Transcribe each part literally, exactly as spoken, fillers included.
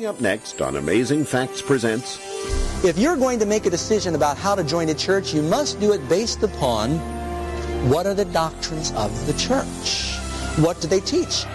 Coming up next on Amazing Facts Presents... If you're going to make a decision about how to join a church, you must do it based upon what are the doctrines of the church. What do they teach?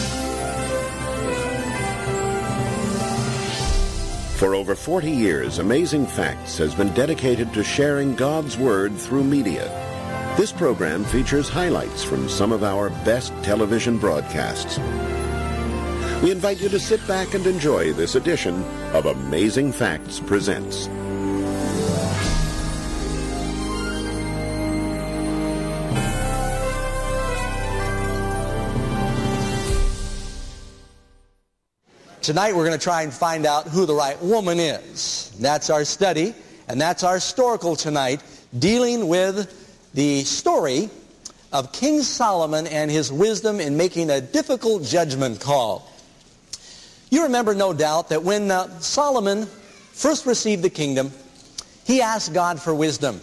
For over forty years, Amazing Facts has been dedicated to sharing God's Word through media. This program features highlights from some of our best television broadcasts. We invite you to sit back and enjoy this edition of Amazing Facts Presents. Tonight we're going to try and find out who the right woman is. That's our study, and that's our historical tonight, dealing with the story of King Solomon and his wisdom in making a difficult judgment call. You remember, no doubt, that when uh, Solomon first received the kingdom, he asked God for wisdom.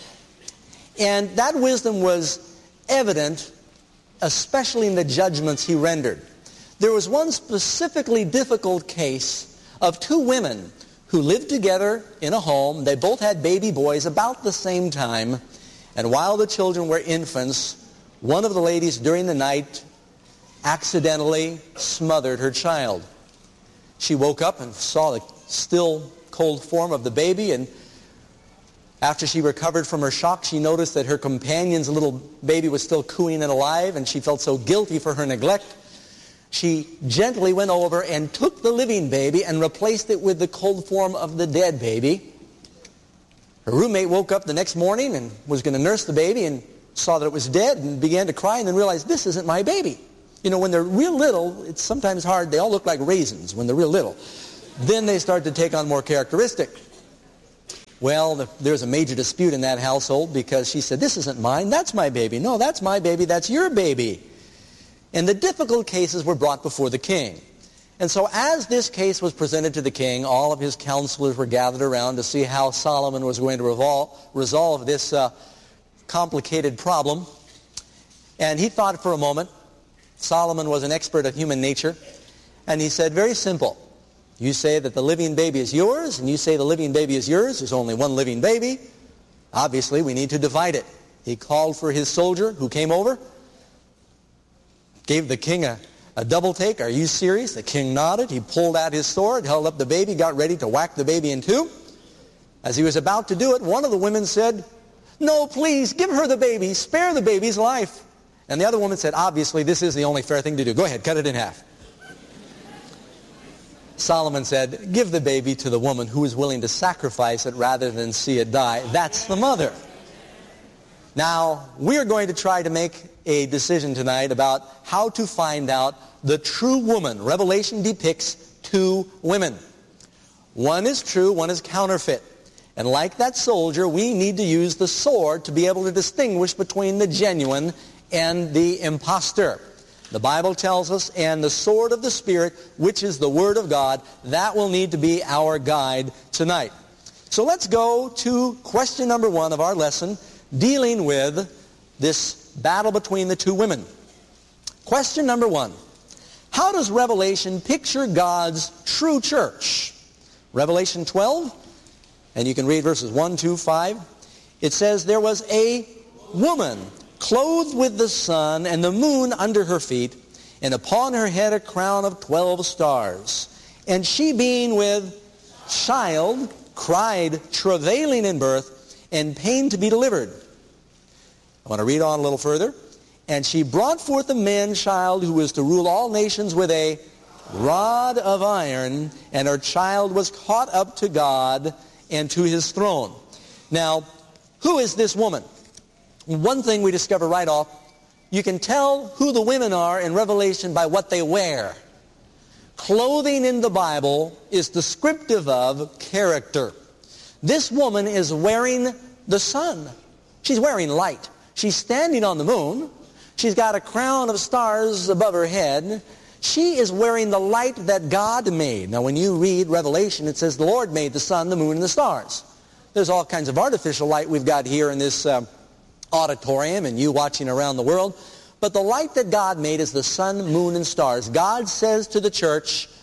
And that wisdom was evident, especially in the judgments he rendered. There was one specifically difficult case of two women who lived together in a home. They both had baby boys about the same time. And while the children were infants, one of the ladies during the night accidentally smothered her child. She woke up and saw the still cold form of the baby, and after she recovered from her shock, she noticed that her companion's little baby was still cooing and alive, and she felt so guilty for her neglect. She gently went over and took the living baby and replaced it with the cold form of the dead baby. Her roommate woke up the next morning and was going to nurse the baby and saw that it was dead and began to cry and then realized, this isn't my baby. You know, when they're real little, it's sometimes hard. They all look like raisins when they're real little. Then they start to take on more characteristic. Well, the, there's a major dispute in that household because she said, this isn't mine, that's my baby. No, that's my baby, that's your baby. And the difficult cases were brought before the king. And so as this case was presented to the king, all of his counselors were gathered around to see how Solomon was going to revol- resolve this uh, complicated problem. And he thought for a moment. Solomon was an expert of human nature. And he said, very simple. You say that the living baby is yours, and you say the living baby is yours. There's only one living baby. Obviously, we need to divide it. He called for his soldier who came over, gave the king a, a double take. Are you serious? The king nodded. He pulled out his sword, held up the baby, got ready to whack the baby in two. As he was about to do it, one of the women said, no, please, give her the baby. Spare the baby's life. And the other woman said, obviously, this is the only fair thing to do. Go ahead, cut it in half. Solomon said, give the baby to the woman who is willing to sacrifice it rather than see it die. That's the mother. Now, we are going to try to make a decision tonight about how to find out the true woman. Revelation depicts two women. One is true, one is counterfeit. And like that soldier, we need to use the sword to be able to distinguish between the genuine and the impostor. The Bible tells us, and the sword of the Spirit, which is the Word of God, that will need to be our guide tonight. So let's go to question number one of our lesson, dealing with this battle between the two women. Question number one, how does Revelation picture God's true church? Revelation twelve, and you can read verses one, two, five. It says, there was a woman clothed with the sun and the moon under her feet, and upon her head a crown of twelve stars. And she being with child cried, travailing in birth, and pain to be delivered. I want to read on a little further. And she brought forth a man-child who was to rule all nations with a rod of iron, and her child was caught up to God and to his throne. Now, who is this woman? One thing we discover right off, you can tell who the women are in Revelation by what they wear. Clothing in the Bible is descriptive of character. This woman is wearing the sun. She's wearing light. She's standing on the moon. She's got a crown of stars above her head. She is wearing the light that God made. Now, when you read Revelation, it says the Lord made the sun, the moon, and the stars. There's all kinds of artificial light we've got here in this uh, auditorium and you watching around the world. But the light that God made is the sun, moon, and stars. God says to the church,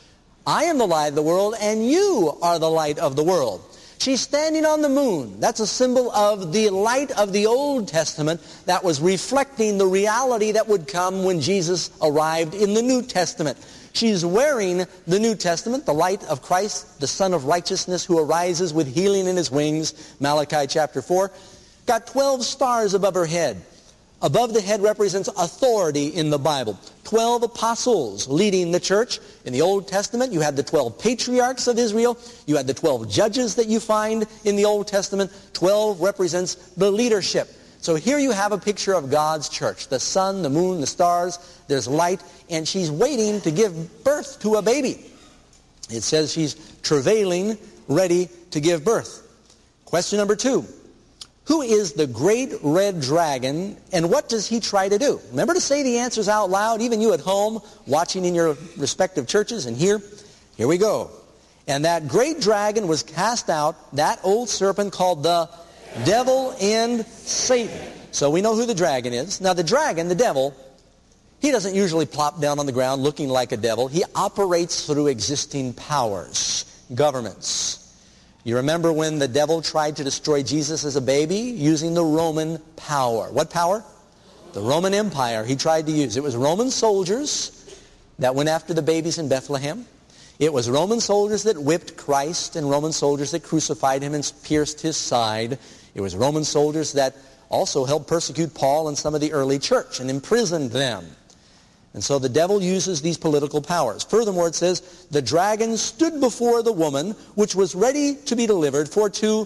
I am the light of the world, and you are the light of the world. She's standing on the moon. That's a symbol of the light of the Old Testament that was reflecting the reality that would come when Jesus arrived in the New Testament. She's wearing the New Testament, the light of Christ, the Son of Righteousness who arises with healing in his wings, Malachi chapter four. Got twelve stars above her head. Above the head represents authority in the Bible. Twelve apostles leading the church. In the Old Testament, you had the twelve patriarchs of Israel. You had the twelve judges that you find in the Old Testament. Twelve represents the leadership. So here you have a picture of God's church. The sun, the moon, the stars, there's light, and she's waiting to give birth to a baby. It says she's travailing, ready to give birth. Question number two. Who is the great red dragon, and what does he try to do? Remember to say the answers out loud, even you at home, watching in your respective churches, and here, here we go. And that great dragon was cast out, that old serpent called the devil and Satan. So we know who the dragon is. Now the dragon, the devil, he doesn't usually plop down on the ground looking like a devil. He operates through existing powers, governments. You remember when the devil tried to destroy Jesus as a baby using the Roman power. What power? The Roman Empire he tried to use. It was Roman soldiers that went after the babies in Bethlehem. It was Roman soldiers that whipped Christ and Roman soldiers that crucified him and pierced his side. It was Roman soldiers that also helped persecute Paul and some of the early church and imprisoned them. And so the devil uses these political powers. Furthermore, it says, the dragon stood before the woman, which was ready to be delivered, for to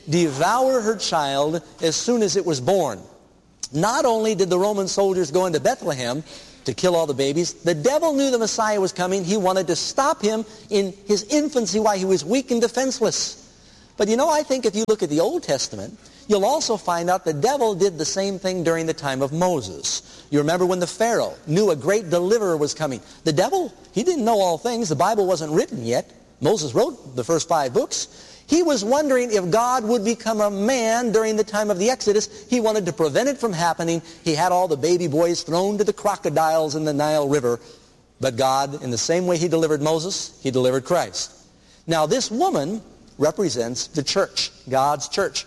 devour her child as soon as it was born. Not only did the Roman soldiers go into Bethlehem to kill all the babies, the devil knew the Messiah was coming. He wanted to stop him in his infancy while he was weak and defenseless. But you know, I think if you look at the Old Testament, you'll also find out the devil did the same thing during the time of Moses. You remember when the Pharaoh knew a great deliverer was coming. The devil, he didn't know all things. The Bible wasn't written yet. Moses wrote the first five books. He was wondering if God would become a man during the time of the Exodus. He wanted to prevent it from happening. He had all the baby boys thrown to the crocodiles in the Nile River. But God, in the same way he delivered Moses, he delivered Christ. Now this woman represents the church, God's church.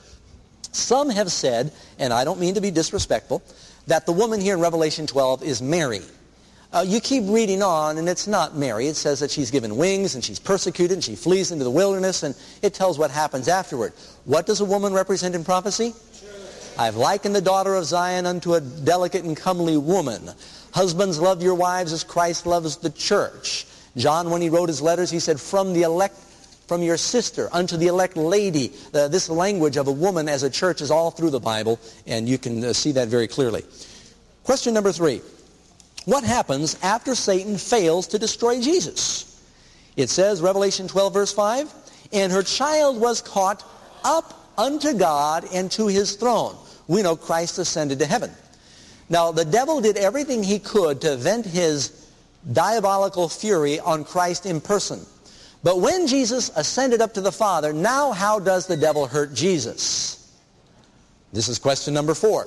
Some have said, and I don't mean to be disrespectful, that the woman here in Revelation twelve is Mary. Uh, you keep reading on, and it's not Mary. It says that she's given wings, and she's persecuted, and she flees into the wilderness, and it tells what happens afterward. What does a woman represent in prophecy? I've likened the daughter of Zion unto a delicate and comely woman. Husbands, love your wives as Christ loves the church. John, when he wrote his letters, he said, from the elect from your sister unto the elect lady. Uh, this language of a woman as a church is all through the Bible, and you can uh, see that very clearly. Question number three. What happens after Satan fails to destroy Jesus? It says, Revelation twelve, verse five, and her child was caught up unto God and to his throne. We know Christ ascended to heaven. Now, the devil did everything he could to vent his diabolical fury on Christ in person. But when Jesus ascended up to the Father, now how does the devil hurt Jesus? This is question number four.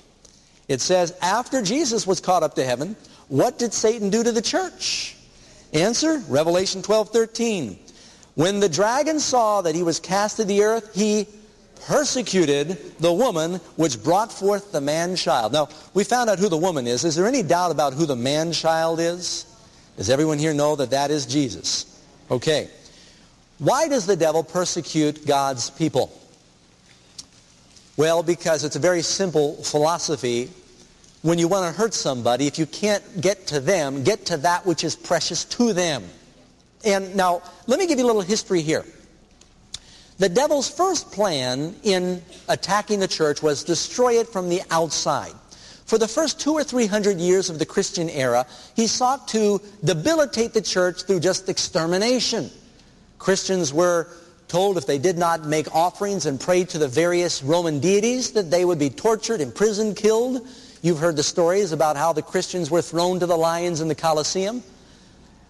It says, after Jesus was caught up to heaven, what did Satan do to the church? Answer, Revelation twelve, thirteen. When the dragon saw that he was cast to the earth, he persecuted the woman which brought forth the man-child. Now, we found out who the woman is. Is there any doubt about who the man-child is? Does everyone here know that that is Jesus? Okay. Why does the devil persecute God's people? Well, because it's a very simple philosophy. When you want to hurt somebody, if you can't get to them, get to that which is precious to them. And now, let me give you a little history here. The devil's first plan in attacking the church was destroy it from the outside. For the first two or three hundred years of the Christian era, he sought to debilitate the church through just extermination. Christians were told if they did not make offerings and pray to the various Roman deities that they would be tortured, imprisoned, killed. You've heard the stories about how the Christians were thrown to the lions in the Colosseum.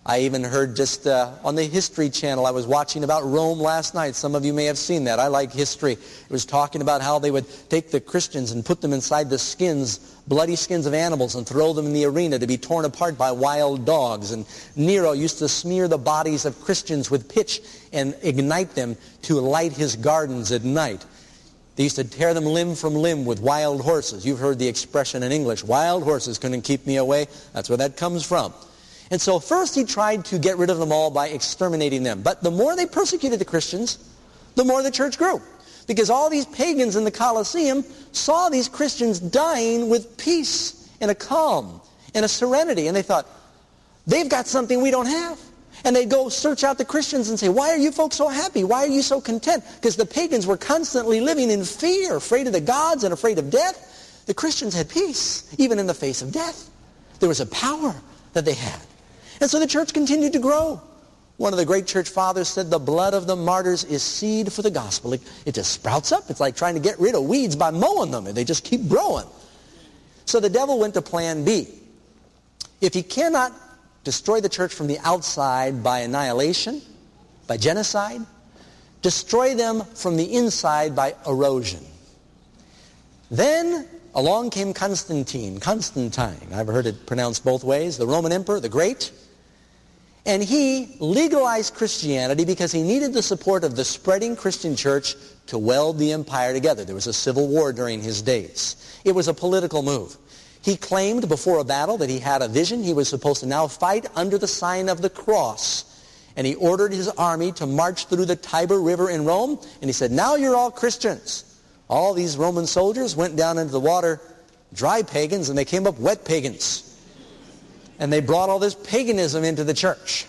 I even heard just uh, on the History Channel, I was watching about Rome last night. Some of you may have seen that. I like history. It was talking about how they would take the Christians and put them inside the skins, bloody skins of animals, and throw them in the arena to be torn apart by wild dogs. And Nero used to smear the bodies of Christians with pitch and ignite them to light his gardens at night. They used to tear them limb from limb with wild horses. You've heard the expression in English, wild horses couldn't keep me away. That's where that comes from. And so first he tried to get rid of them all by exterminating them. But the more they persecuted the Christians, the more the church grew. Because all these pagans in the Colosseum saw these Christians dying with peace and a calm and a serenity. And they thought, they've got something we don't have. And they'd go search out the Christians and say, why are you folks so happy? Why are you so content? Because the pagans were constantly living in fear, afraid of the gods and afraid of death. The Christians had peace, even in the face of death. There was a power that they had. And so the church continued to grow. One of the great church fathers said, the blood of the martyrs is seed for the gospel. It, it just sprouts up. It's like trying to get rid of weeds by mowing them, and they just keep growing. So the devil went to plan B. If he cannot destroy the church from the outside by annihilation, by genocide, destroy them from the inside by erosion. Then along came Constantine, Constantine. I've heard it pronounced both ways, the Roman emperor, the great. And he legalized Christianity because he needed the support of the spreading Christian church to weld the empire together. There was a civil war during his days. It was a political move. He claimed before a battle that he had a vision. He was supposed to now fight under the sign of the cross. And he ordered his army to march through the Tiber River in Rome. And he said, now you're all Christians. All these Roman soldiers went down into the water, dry pagans, and they came up wet pagans. And they brought all this paganism into the church.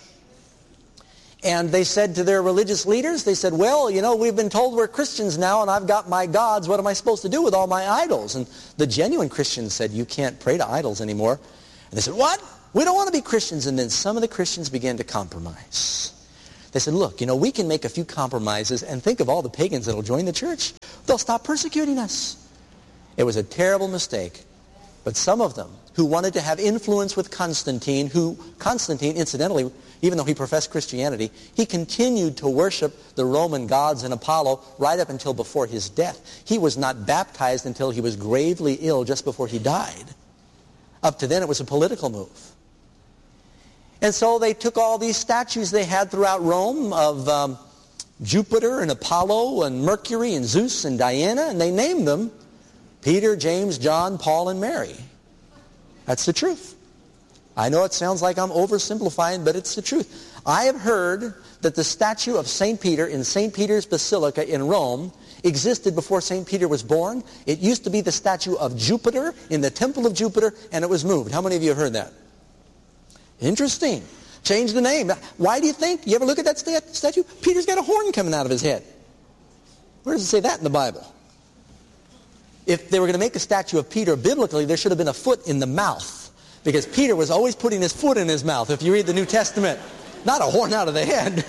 And they said to their religious leaders, they said, well, you know, we've been told we're Christians now, and I've got my gods. What am I supposed to do with all my idols? And the genuine Christians said, you can't pray to idols anymore. And they said, what? We don't want to be Christians. And then some of the Christians began to compromise. They said, look, you know, we can make a few compromises and think of all the pagans that will join the church. They'll stop persecuting us. It was a terrible mistake. But some of them who wanted to have influence with Constantine, who Constantine, incidentally, even though he professed Christianity, he continued to worship the Roman gods and Apollo right up until before his death. He was not baptized until he was gravely ill just before he died. Up to then, it was a political move. And so they took all these statues they had throughout Rome of um, Jupiter and Apollo and Mercury and Zeus and Diana, and they named them Peter, James, John, Paul, and Mary. That's the truth. I know it sounds like I'm oversimplifying, but it's the truth. I have heard that the statue of Saint Peter in Saint Peter's Basilica in Rome existed before Saint Peter was born. It used to be the statue of Jupiter in the Temple of Jupiter, and it was moved. How many of you have heard that? Interesting. Change the name. Why do you think? You ever look at that statue? Peter's got a horn coming out of his head. Where does it say that in the Bible? If they were going to make a statue of Peter biblically, there should have been a foot in the mouth. Because Peter was always putting his foot in his mouth, if you read the New Testament. Not a horn out of the head.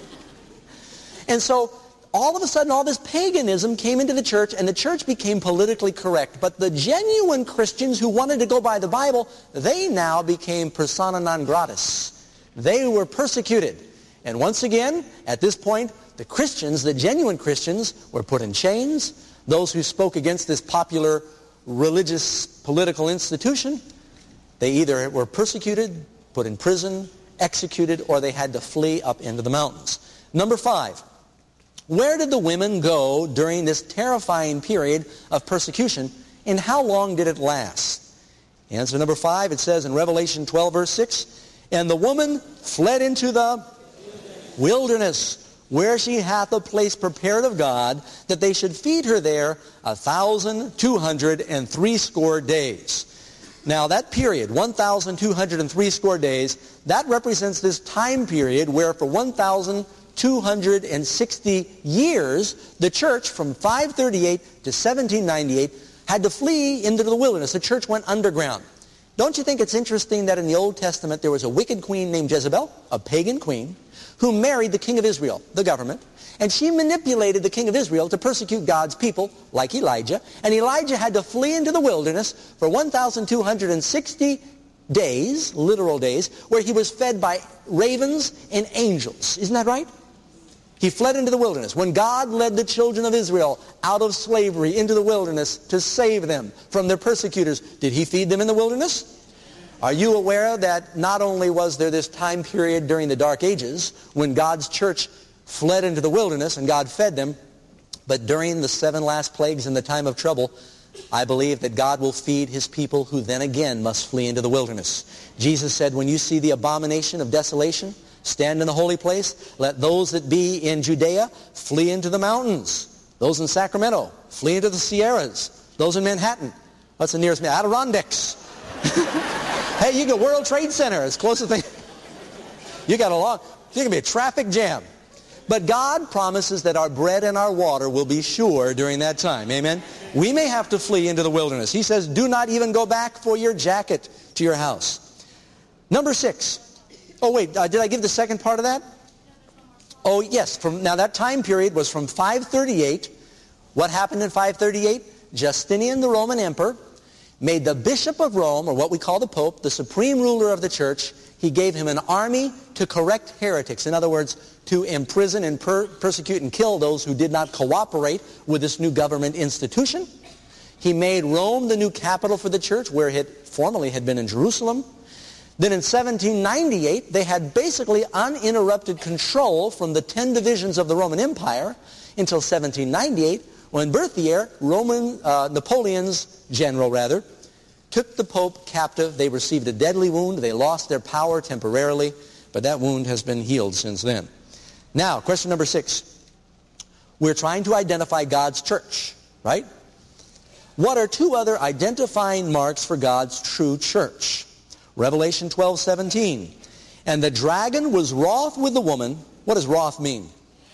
And so, all of a sudden, all this paganism came into the church, and the church became politically correct. But the genuine Christians who wanted to go by the Bible, they now became persona non gratis. They were persecuted. And once again, at this point, the Christians, the genuine Christians, were put in chains. Those who spoke against this popular religious political institution, they either were persecuted, put in prison, executed, or they had to flee up into the mountains. Number five, where did the women go during this terrifying period of persecution, and how long did it last? Answer number five, it says in Revelation twelve, verse six, and the woman fled into the wilderness, where she hath a place prepared of God, that they should feed her there a thousand two hundred and threescore days. Now that period, one thousand two hundred and threescore days, that represents this time period where for one thousand two hundred sixty years, the church from five thirty-eight to seventeen ninety-eight had to flee into the wilderness. The church went underground. Don't you think it's interesting that in the Old Testament there was a wicked queen named Jezebel, a pagan queen, who married the king of Israel, the government, and she manipulated the king of Israel to persecute God's people, like Elijah, and Elijah had to flee into the wilderness for one thousand two hundred sixty days, literal days, where he was fed by ravens and angels. Isn't that right? He fled into the wilderness. When God led the children of Israel out of slavery into the wilderness to save them from their persecutors, did he feed them in the wilderness? Are you aware that not only was there this time period during the Dark Ages when God's church fled into the wilderness and God fed them, but during the seven last plagues in the time of trouble, I believe that God will feed his people who then again must flee into the wilderness. Jesus said, when you see the abomination of desolation stand in the holy place, let those that be in Judea flee into the mountains. Those in Sacramento, flee into the Sierras. Those in Manhattan, what's the nearest? Adirondacks. Hey, you go World Trade Center, as close as they... You got a long... You're going to be a traffic jam. But God promises that our bread and our water will be sure during that time. Amen? We may have to flee into the wilderness. He says, do not even go back for your jacket to your house. Number six. Oh, wait, uh, did I give the second part of that? Oh, yes. From, now, that time period was from five thirty-eight. What happened in five thirty-eight? Justinian, the Roman emperor, made the Bishop of Rome, or what we call the Pope, the supreme ruler of the church. He gave him an army to correct heretics. In other words, to imprison and per- persecute and kill those who did not cooperate with this new government institution. He made Rome the new capital for the church, where it formerly had been in Jerusalem. Then in seventeen ninety-eight, they had basically uninterrupted control from the ten divisions of the Roman Empire until seventeen ninety-eight, when Berthier, Roman, uh, Napoleon's general rather, took the Pope captive. They received a deadly wound. They lost their power temporarily, but that wound has been healed since then. Now, question number six. We're trying to identify God's church, right? What are two other identifying marks for God's true church? Revelation twelve seventeen. And the dragon was wroth with the woman. What does wroth mean?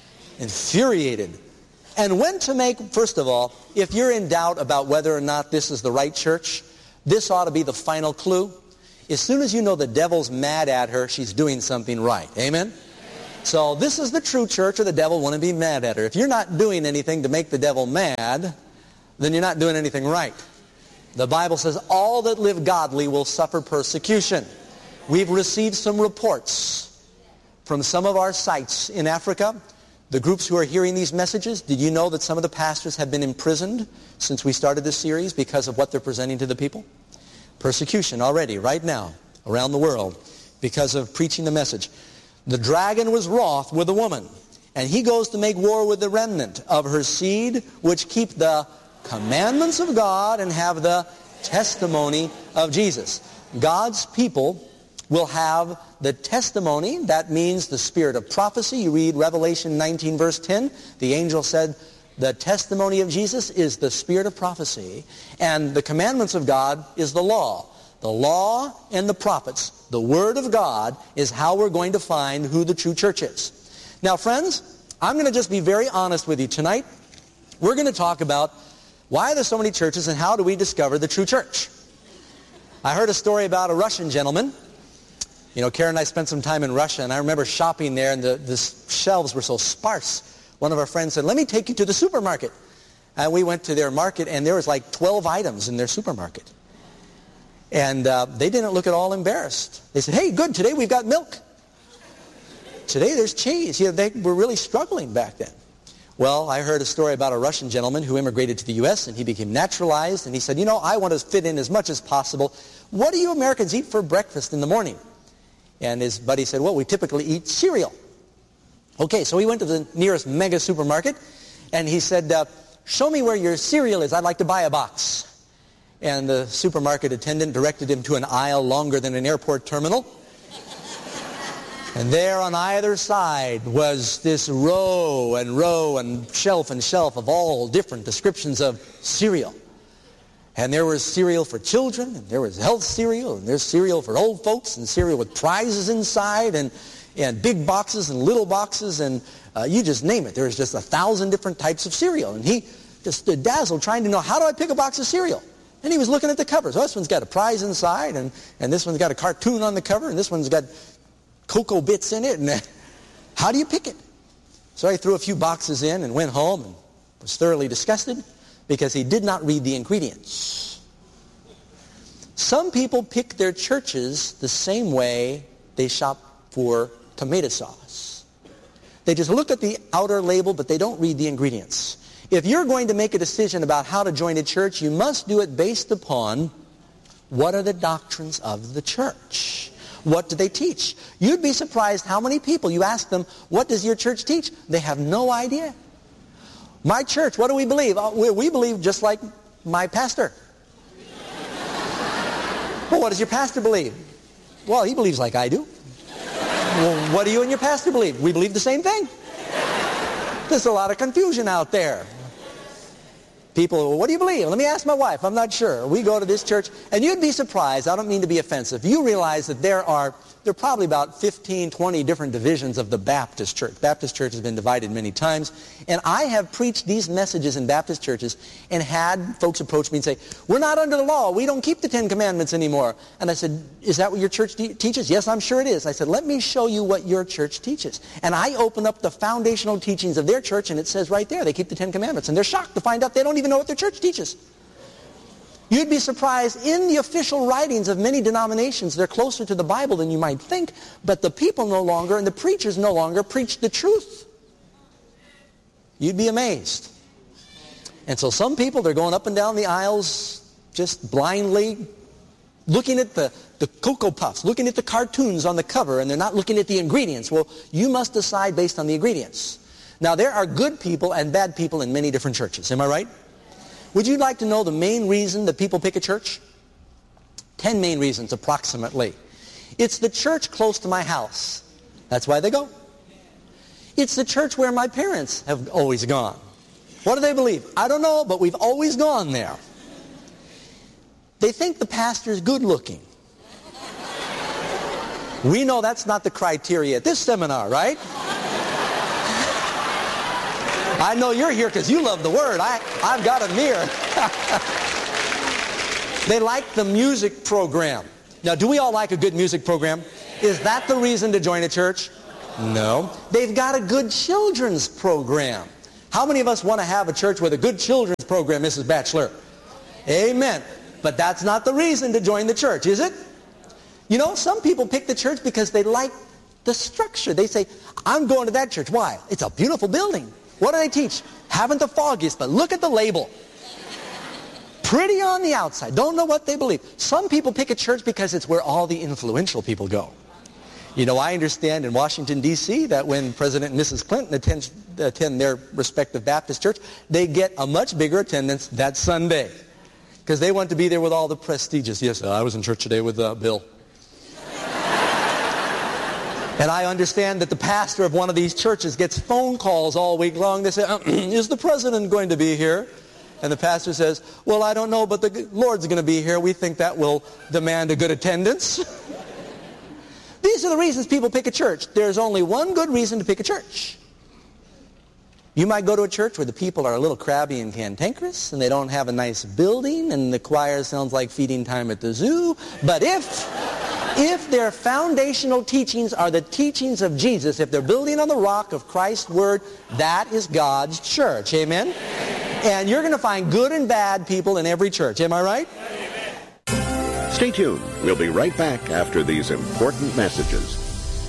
Infuriated. And went to make, first of all, if you're in doubt about whether or not this is the right church, this ought to be the final clue. As soon as you know the devil's mad at her, she's doing something right. Amen? So this is the true church, or the devil wouldn't be mad at her. If you're not doing anything to make the devil mad, then you're not doing anything right. The Bible says all that live godly will suffer persecution. We've received some reports from some of our sites in Africa. The groups who are hearing these messages, did you know that some of the pastors have been imprisoned since we started this series because of what they're presenting to the people? Persecution already, right now, around the world, because of preaching the message. The dragon was wroth with the woman, and he goes to make war with the remnant of her seed, which keep the commandments of God and have the testimony of Jesus. God's people will have the testimony. That means the spirit of prophecy. You read Revelation nineteen, verse ten. The angel said, the testimony of Jesus is the spirit of prophecy, and the commandments of God is the law. The law and the prophets, the Word of God, is how we're going to find who the true church is. Now, friends, I'm going to just be very honest with you tonight. We're going to talk about why are there so many churches and how do we discover the true church. I heard a story about a Russian gentleman. You know, Karen and I spent some time in Russia, and I remember shopping there, and the, the shelves were so sparse. One of our friends said, let me take you to the supermarket. And we went to their market, and there was like twelve items in their supermarket. And uh, they didn't look at all embarrassed. They said, hey, good, today we've got milk. Today there's cheese. You know, they were really struggling back then. Well, I heard a story about a Russian gentleman who immigrated to the U S, and he became naturalized, and he said, you know, I want to fit in as much as possible. What do you Americans eat for breakfast in the morning? And his buddy said, well, we typically eat cereal. Okay, so he went to the nearest mega supermarket, and he said, uh, show me where your cereal is. I'd like to buy a box. And the supermarket attendant directed him to an aisle longer than an airport terminal. And there on either side was this row and row and shelf and shelf of all different descriptions of cereal. And there was cereal for children, and there was health cereal, and there's cereal for old folks, and cereal with prizes inside, and, and big boxes and little boxes, and uh, you just name it. There's just a thousand different types of cereal. And he just stood dazzled trying to know, how do I pick a box of cereal? And he was looking at the covers. Oh, this one's got a prize inside, and, and this one's got a cartoon on the cover, and this one's got cocoa bits in it. And uh, how do you pick it? So he threw a few boxes in and went home and was thoroughly disgusted because he did not read the ingredients. Some people pick their churches the same way they shop for tomato sauce. They just look at the outer label, but they don't read the ingredients. If you're going to make a decision about how to join a church, you must do it based upon what are the doctrines of the church. What do they teach? You'd be surprised how many people, you ask them, what does your church teach? They have no idea. My church, what do we believe? Oh, we, we believe just like my pastor. Well, what does your pastor believe? Well, he believes like I do. Well, what do you and your pastor believe? We believe the same thing. There's a lot of confusion out there. People, well, what do you believe? Let me ask my wife. I'm not sure. We go to this church, and you'd be surprised. I don't mean to be offensive. You realize that there are there are probably about fifteen, twenty different divisions of the Baptist church. Baptist church has been divided many times. And I have preached these messages in Baptist churches and had folks approach me and say, we're not under the law. We don't keep the Ten Commandments anymore. And I said, is that what your church te- teaches? Yes, I'm sure it is. I said, let me show you what your church teaches. And I open up the foundational teachings of their church, and it says right there, they keep the Ten Commandments. And they're shocked to find out they don't even know what their church teaches. You'd be surprised, in the official writings of many denominations, they're closer to the Bible than you might think, but the people no longer, and the preachers no longer preach the truth. You'd be amazed. And so some people, they're going up and down the aisles just blindly, looking at the, the Cocoa Puffs, looking at the cartoons on the cover, and they're not looking at the ingredients. Well, you must decide based on the ingredients. Now, there are good people and bad people in many different churches. Am I right? Would you like to know the main reason that people pick a church? Ten main reasons, approximately. It's the church close to my house. That's why they go. It's the church where my parents have always gone. What do they believe? I don't know, but we've always gone there. They think the pastor's good looking. We know that's not the criteria at this seminar, right? I know you're here because you love the Word. I, I've got a mirror. They like the music program. Now, do we all like a good music program? Is that the reason to join a church? No. They've got a good children's program. How many of us want to have a church with a good children's program, Missus Batchelor? Amen. But that's not the reason to join the church, is it? You know, some people pick the church because they like the structure. They say, I'm going to that church. Why? It's a beautiful building. What do they teach? Haven't the foggiest, but look at the label. Pretty on the outside. Don't know what they believe. Some people pick a church because it's where all the influential people go. You know, I understand in Washington, D C that when President and Missus Clinton attend, attend their respective Baptist church, they get a much bigger attendance that Sunday. Because they want to be there with all the prestigious. Yes, I was in church today with uh, Bill. And I understand that the pastor of one of these churches gets phone calls all week long. They say, is the president going to be here? And the pastor says, well, I don't know, but the Lord's going to be here. We think that will demand a good attendance. These are the reasons people pick a church. There's only one good reason to pick a church. You might go to a church where the people are a little crabby and cantankerous, and they don't have a nice building, and the choir sounds like feeding time at the zoo. But if... If their foundational teachings are the teachings of Jesus, if they're building on the rock of Christ's Word, that is God's church. Amen? And you're going to find good and bad people in every church. Am I right? Stay tuned. We'll be right back after these important messages.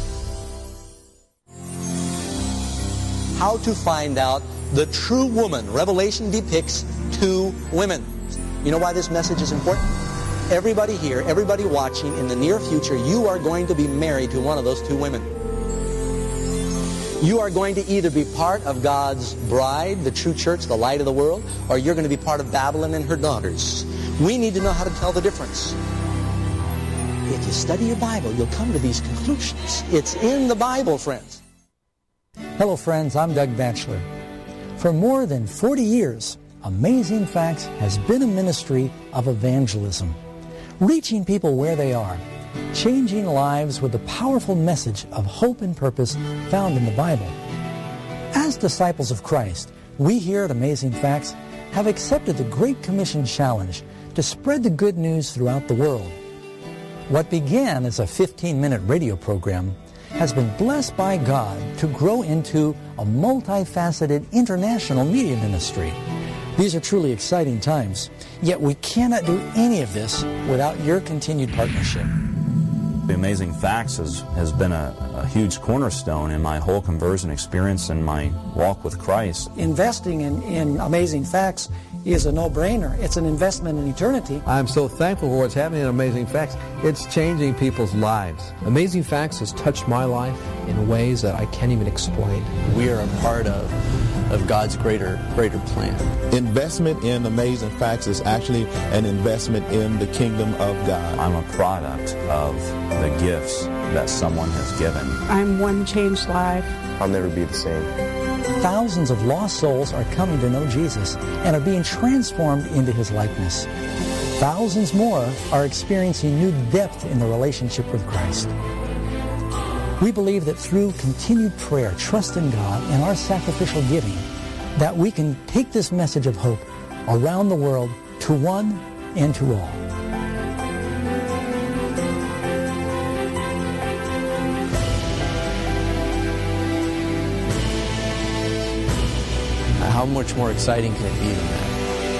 How to find out the true woman. Revelation depicts two women. You know why this message is important? Everybody here, everybody watching, in the near future, you are going to be married to one of those two women. You are going to either be part of God's bride, the true church, the light of the world, or you're going to be part of Babylon and her daughters. We need to know how to tell the difference. If you study your Bible, you'll come to these conclusions. It's in the Bible, friends. Hello, friends. I'm Doug Batchelor. For more than forty years, Amazing Facts has been a ministry of evangelism, reaching people where they are, changing lives with the powerful message of hope and purpose found in the Bible. As disciples of Christ, we here at Amazing Facts have accepted the Great Commission challenge to spread the good news throughout the world. What began as a fifteen-minute radio program has been blessed by God to grow into a multifaceted international media ministry, These are truly exciting times, yet we cannot do any of this without your continued partnership. The Amazing Facts has, has been a, a huge cornerstone in my whole conversion experience and my walk with Christ. Investing in, in Amazing Facts is a no-brainer. It's an investment in eternity. I'm so thankful for what's happening in Amazing Facts. It's changing people's lives. Amazing Facts has touched my life in ways that I can't even explain. We are a part of of God's greater greater plan. Investment in Amazing Facts is actually an investment in the kingdom of God. I'm a product of the gifts that someone has given. I'm one changed life. I'll never be the same. Thousands of lost souls are coming to know Jesus and are being transformed into his likeness. Thousands more are experiencing new depth in the relationship with Christ. We believe that through continued prayer, trust in God, and our sacrificial giving, that we can take this message of hope around the world to one and to all. How much more exciting can it be than that?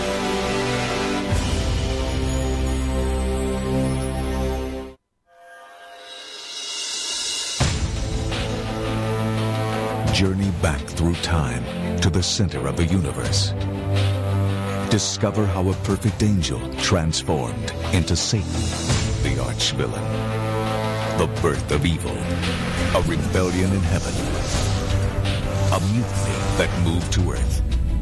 Journey back through time to the center of the universe. Discover how a perfect angel transformed into Satan, the arch-villain. The birth of evil, a rebellion in heaven, a mutiny that moved to earth.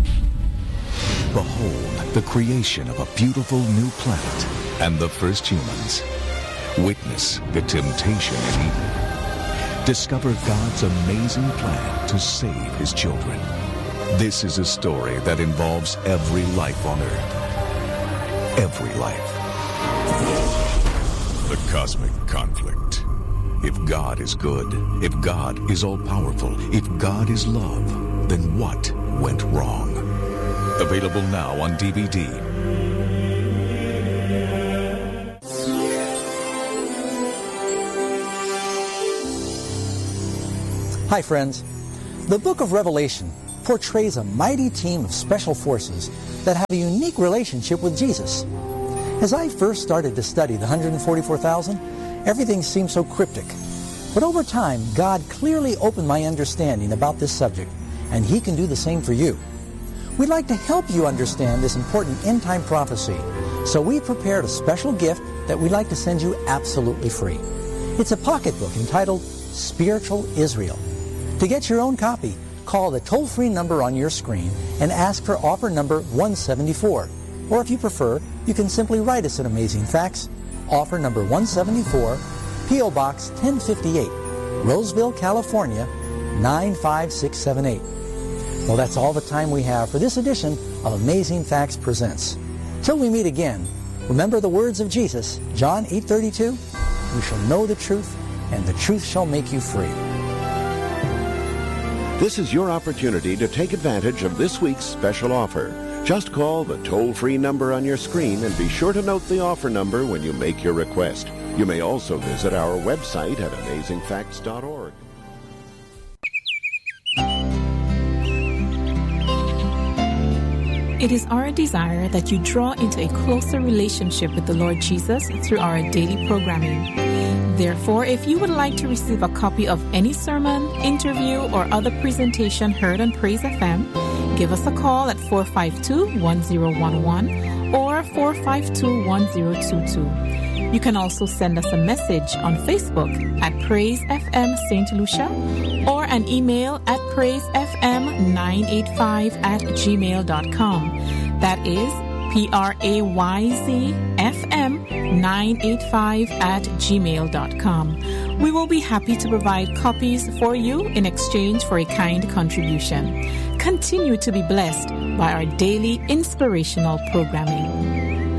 Behold the creation of a beautiful new planet and the first humans. Witness the temptation in Eden. Discover God's amazing plan to save his children. This is a story that involves every life on earth. Every life. The cosmic conflict. If God is good, if God is all-powerful, if God is love, then what went wrong? Available now on D V D. Hi friends, the book of Revelation portrays a mighty team of special forces that have a unique relationship with Jesus. As I first started to study the one hundred forty-four thousand, everything seemed so cryptic. But over time, God clearly opened my understanding about this subject, and he can do the same for you. We'd like to help you understand this important end-time prophecy, so we prepared a special gift that we'd like to send you absolutely free. It's a pocketbook entitled Spiritual Israel. To get your own copy, call the toll-free number on your screen and ask for offer number one seventy-four. Or if you prefer, you can simply write us at Amazing Facts, offer number one seventy-four, P O Box ten fifty-eight, Roseville, California, nine five six seven eight. Well, that's all the time we have for this edition of Amazing Facts Presents. Till we meet again, remember the words of Jesus, John eight thirty-two, "You shall know the truth, and the truth shall make you free." This is your opportunity to take advantage of this week's special offer. Just call the toll-free number on your screen and be sure to note the offer number when you make your request. You may also visit our website at amazing facts dot org. It is our desire that you draw into a closer relationship with the Lord Jesus through our daily programming. Therefore, if you would like to receive a copy of any sermon, interview, or other presentation heard on Praise F M, give us a call at four five two, one zero one one or four five two, one zero two two. You can also send us a message on Facebook at Praise F M Saint Lucia or an email at praise f m nine eight five at gmail dot com. That is P R A Y Z F M nine eight five at gmail dot com. We will be happy to provide copies for you in exchange for a kind contribution. Continue to be blessed by our daily inspirational programming.